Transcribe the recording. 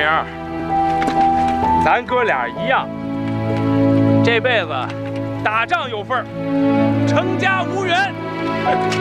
儿，咱哥俩一样，这辈子打仗有份儿，成家无缘。